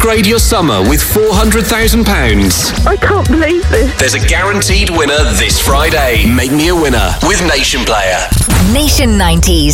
Upgrade your summer with £400,000. I can't believe this. There's a guaranteed winner this Friday. Make me a winner with Nation Player. Nation 90s.